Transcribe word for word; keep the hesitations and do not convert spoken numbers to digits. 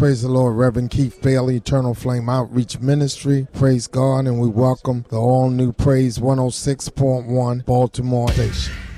Praise the Lord, Reverend Keith Bailey, Eternal Flame Outreach Ministry. Praise God, and we welcome the all-new Praise one oh six point one Baltimore station.